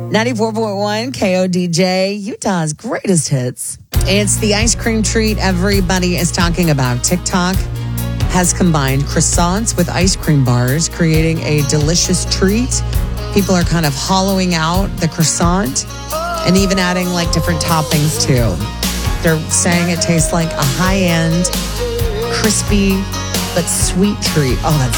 94.1 KODJ, Utah's greatest hits. It's the ice cream treat everybody is talking about. TikTok has combined croissants with ice cream bars, creating a delicious treat. People are kind of hollowing out the croissant and even adding like different toppings too. They're saying it tastes like a high-end, crispy, but sweet treat. Oh, that